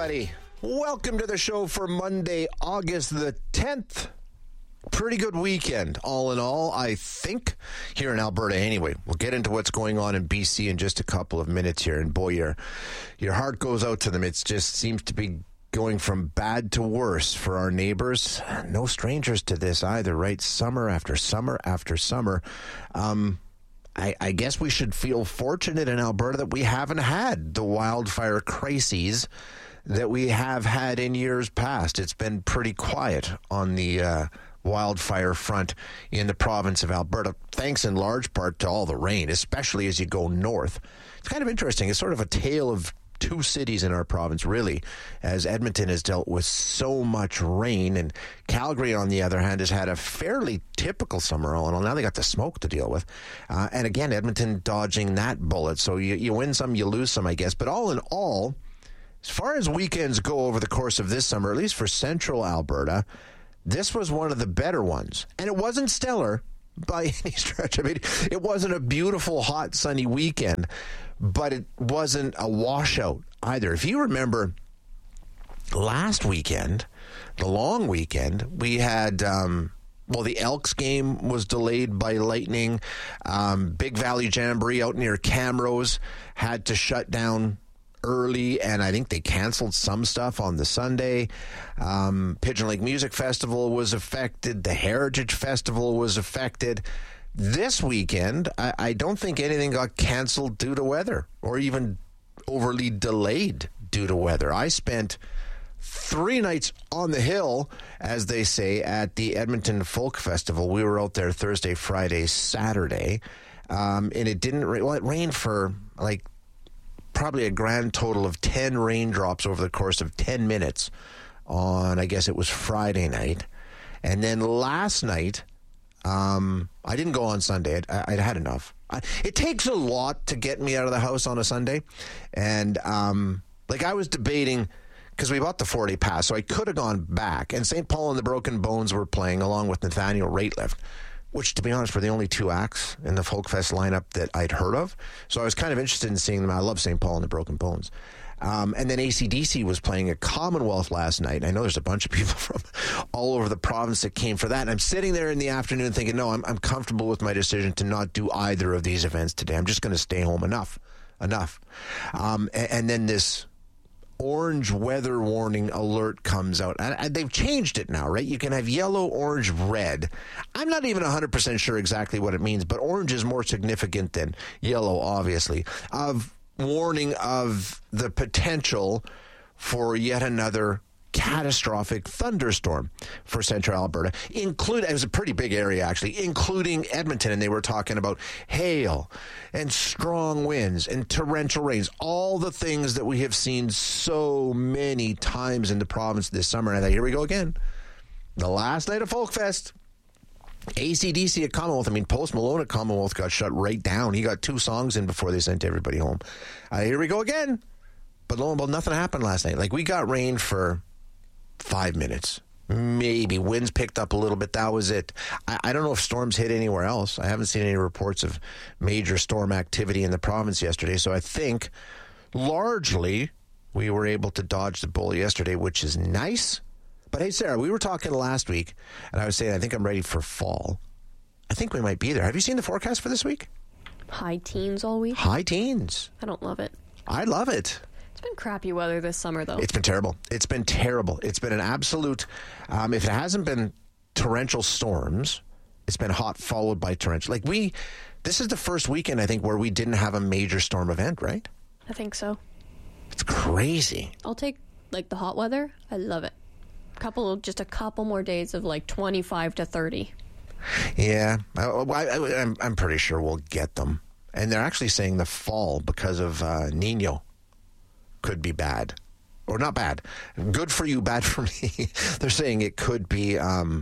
everybody. Welcome to the show for Monday, August the 10th. Pretty good weekend, all in all, I think, here in Alberta anyway. We'll get into what's going on in BC in just a couple of minutes here. And boy, your heart goes out to them. It just seems to be going from bad to worse for our neighbors. No strangers to this either, right? Summer after summer after summer. I guess we should feel fortunate in Alberta that we haven't had the wildfire crises that we have had in years past. It's been pretty quiet on the wildfire front in the province of Alberta, thanks in large part to all the rain, especially as you go north. It's kind of interesting. It's sort of a tale of two cities in our province, really, as Edmonton has dealt with so much rain, and Calgary, on the other hand, has had a fairly typical summer all in all. Now they got the smoke to deal with. And again, Edmonton dodging that bullet. So you win some, you lose some, I guess. But all in all, as far as weekends go over the course of this summer, at least for central Alberta, this was one of the better ones. And it wasn't stellar by any stretch. I mean, it wasn't a beautiful, hot, sunny weekend, but it wasn't a washout either. If you remember last weekend, the long weekend, we had, the Elks game was delayed by lightning. Big Valley Jamboree out near Camrose had to shut down early, and I think they canceled some stuff on the Sunday. Pigeon Lake Music Festival was affected. The Heritage Festival was affected. This weekend, I don't think anything got canceled due to weather or even overly delayed due to weather. I spent 3 nights on the hill, as they say, at the Edmonton Folk Festival. We were out there Thursday, Friday, Saturday, and it didn't rain. Well, it rained for probably a grand total of 10 raindrops over the course of 10 minutes on, I guess it was Friday night. And then last night, I didn't go on Sunday. I'd had enough. It takes a lot to get me out of the house on a Sunday. And, I was debating, because we bought the 4-day pass, so I could have gone back. And St. Paul and the Broken Bones were playing along with Nathaniel Rateliff, which, to be honest, were the only two acts in the Folk Fest lineup that I'd heard of. So I was kind of interested in seeing them. I love St. Paul and the Broken Bones. And then AC/DC was playing at Commonwealth last night. I know there's a bunch of people from all over the province that came for that. And I'm sitting there in the afternoon thinking, no, I'm comfortable with my decision to not do either of these events today. I'm just going to stay home. Enough. And then this orange weather warning alert comes out. And they've changed it now, right? You can have yellow, orange, red. I'm not even 100% sure exactly what it means, but orange is more significant than yellow, obviously, of warning of the potential for yet another catastrophic thunderstorm for central Alberta. It was a pretty big area, actually, including Edmonton, and they were talking about hail and strong winds and torrential rains, all the things that we have seen so many times in the province this summer. And I thought, here we go again. The last night of Folk Fest. AC/DC at Commonwealth. I mean, Post Malone at Commonwealth got shut right down. He got 2 songs in before they sent everybody home. Here we go again. But lo and behold, nothing happened last night. We got rain for 5 minutes. Maybe. Winds picked up a little bit. That was it. I don't know if storms hit anywhere else. I haven't seen any reports of major storm activity in the province yesterday. So I think largely we were able to dodge the bullet yesterday, which is nice. But hey, Sarah, we were talking last week, and I was saying I think I'm ready for fall. I think we might be there. Have you seen the forecast for this week? High teens all week. High teens. I don't love it. I love it. It's been crappy weather this summer, though. It's been terrible. It's been terrible. It's been an absolute, if it hasn't been torrential storms, it's been hot followed by torrential. This is the first weekend, I think, where we didn't have a major storm event, right? I think so. It's crazy. I'll take, the hot weather. I love it. Just a couple more days of 25 to 30. Yeah, I'm pretty sure we'll get them. And they're actually saying the fall, because of Nino, could be bad. Or not bad. Good for you, bad for me. They're saying it could be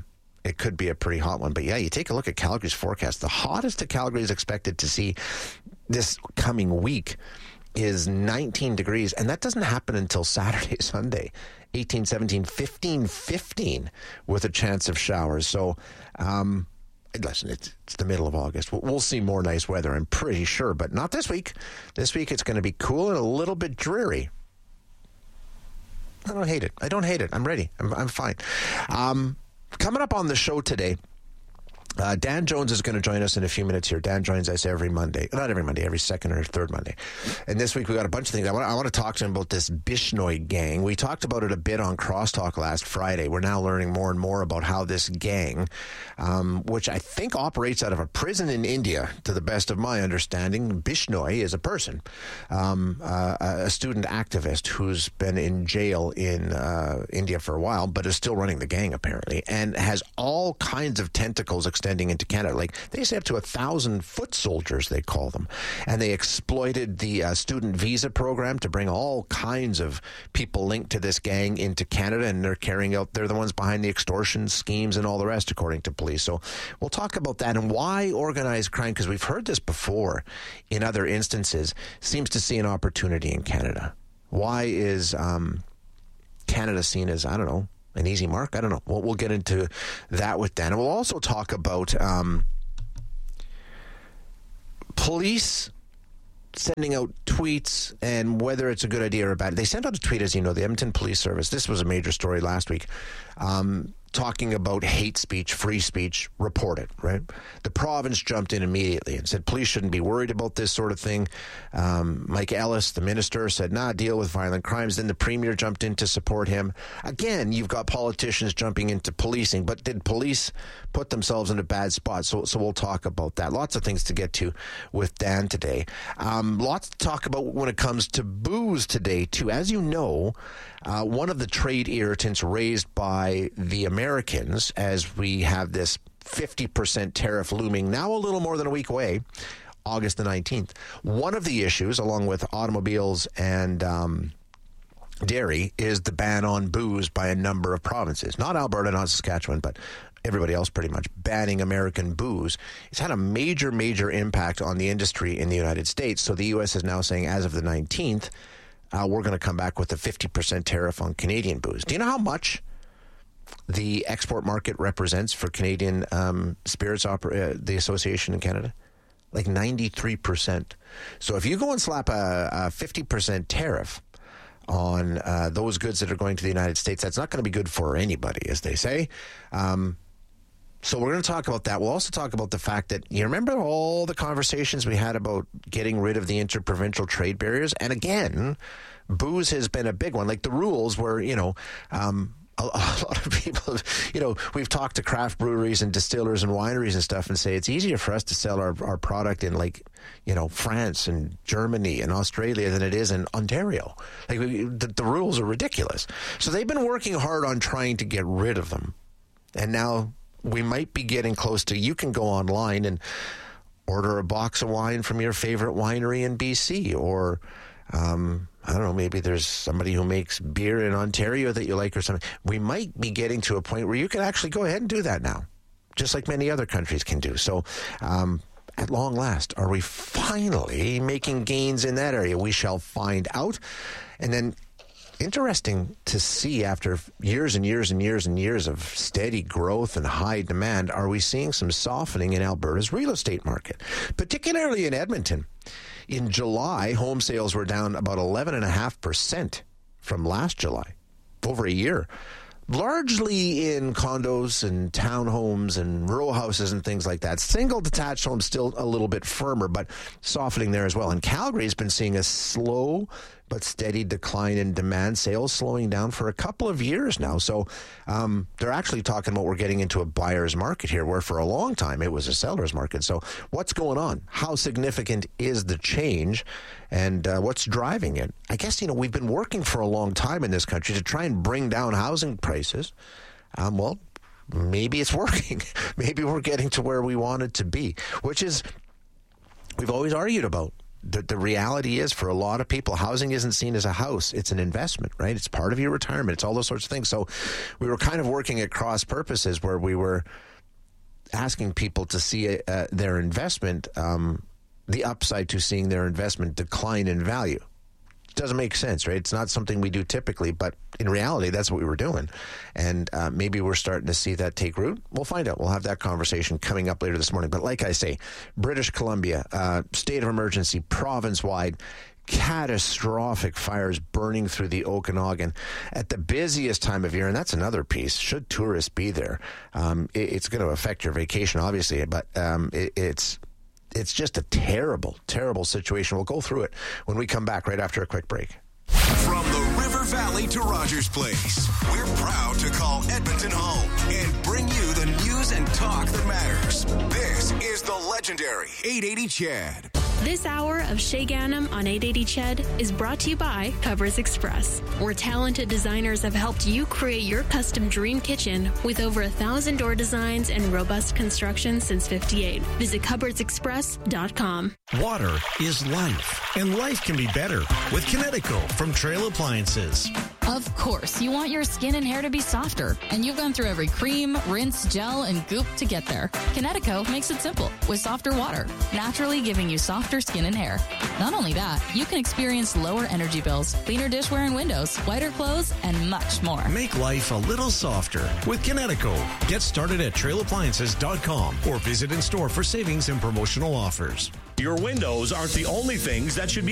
a pretty hot one. But yeah, you take a look at Calgary's forecast. The hottest that Calgary is expected to see this coming week is 19 degrees. And that doesn't happen until Saturday, Sunday. 18, 17, 15, 15 with a chance of showers. So, listen, it's the middle of August. We'll see more nice weather, I'm pretty sure, but not this week. This week it's going to be cool and a little bit dreary. I don't hate it. I don't hate it. I'm ready. I'm fine. Coming up on the show today, Dan Jones is going to join us in a few minutes here. Dan joins us every Monday. Not every Monday, every second or third Monday. And this week we got a bunch of things. I want to talk to him about this Bishnoi gang. We talked about it a bit on Crosstalk last Friday. We're now learning more and more about how this gang, which I think operates out of a prison in India, to the best of my understanding. Bishnoi is a person, a student activist who's been in jail in India for a while, but is still running the gang apparently, and has all kinds of tentacles extending into Canada. Like, they say up to 1,000 foot soldiers, they call them. And they exploited the student visa program to bring all kinds of people linked to this gang into Canada, and they're the ones behind the extortion schemes and all the rest, according to police. So we'll talk about that and why organized crime, because we've heard this before in other instances, seems to see an opportunity in Canada. Why is Canada seen as, I don't know, an easy mark? I don't know. We'll get into that with Dan. And we'll also talk about police sending out tweets and whether it's a good idea or a bad. They sent out a tweet, as you know, the Edmonton Police Service. This was a major story last week. Talking about hate speech, free speech, report it, right? The province jumped in immediately and said police shouldn't be worried about this sort of thing. Mike Ellis, the minister, said, deal with violent crimes. Then the premier jumped in to support him. Again, you've got politicians jumping into policing, but did police put themselves in a bad spot? So we'll talk about that. Lots of things to get to with Dan today. Lots to talk about when it comes to booze today, too. As you know, one of the trade irritants raised by the Americans, as we have this 50% tariff looming now a little more than a week away, August the 19th. One of the issues, along with automobiles and dairy, is the ban on booze by a number of provinces. Not Alberta, not Saskatchewan, but everybody else pretty much banning American booze. It's had a major, major impact on the industry in the United States. So the U.S. is now saying, as of the 19th, we're going to come back with a 50% tariff on Canadian booze. Do you know how much the export market represents for Canadian spirits, the association in Canada? Like 93%. So if you go and slap a 50% tariff on those goods that are going to the United States, that's not going to be good for anybody, as they say. So we're going to talk about that. We'll also talk about the fact that, you remember all the conversations we had about getting rid of the interprovincial trade barriers? And again, booze has been a big one. Like, the rules were, a lot of people, we've talked to craft breweries and distillers and wineries and stuff and say it's easier for us to sell our product in, France and Germany and Australia than it is in Ontario. Like, the rules are ridiculous. So they've been working hard on trying to get rid of them. And now we might be getting close to, you can go online and order a box of wine from your favorite winery in BC, or I don't know, maybe there's somebody who makes beer in Ontario that you like or something. We might be getting to a point where you can actually go ahead and do that now, just like many other countries can do. So at long last, are we finally making gains in that area? We shall find out. And then, interesting to see, after years and years and years and years of steady growth and high demand, are we seeing some softening in Alberta's real estate market, particularly in Edmonton? In July, home sales were down about 11.5% from last July, over a year. Largely in condos and townhomes and row houses and things like that. Single detached homes still a little bit firmer, but softening there as well. And Calgary has been seeing a slow but steady decline in demand, sales slowing down for a couple of years now. So they're actually talking about we're getting into a buyer's market here, where for a long time it was a seller's market. So what's going on? How significant is the change? And what's driving it? I guess, we've been working for a long time in this country to try and bring down housing prices. Well, maybe it's working. Maybe we're getting to where we wanted to be, which is, we've always argued about. The reality is, for a lot of people, housing isn't seen as a house. It's an investment, right? It's part of your retirement. It's all those sorts of things. So we were kind of working at cross purposes, where we were asking people to see their investment, the upside to seeing their investment decline in value. Doesn't make sense, right? It's not something we do typically, but in reality, that's what we were doing. And maybe we're starting to see that take root. We'll find out. We'll have that conversation coming up later this morning. But like I say, British Columbia, state of emergency, province-wide. catastrophic fires burning through the Okanagan at the busiest time of year, and that's another piece. Should tourists be there? It's going to affect your vacation, obviously, but it's just a terrible, terrible situation. We'll go through it when we come back right after a quick break. From the River Valley to Rogers Place, we're proud to call Edmonton home and bring you the news and talk that matters. This is the legendary 880 CHED. This hour of Shay Ganem on 880 CHED is brought to you by Cupboards Express, where talented designers have helped you create your custom dream kitchen with over 1,000 door designs and robust construction since '58. Visit cupboardsexpress.com. Water is life, and life can be better with Kinetico from Trail Appliances. Of course, you want your skin and hair to be softer, and you've gone through every cream, rinse, gel, and goop to get there. Kinetico makes it simple with softer water, naturally giving you softer skin and hair. Not only that, you can experience lower energy bills, cleaner dishware and windows, whiter clothes, and much more. Make life a little softer with Kinetico. Get started at trailappliances.com or visit in store for savings and promotional offers. Your windows aren't the only things that should be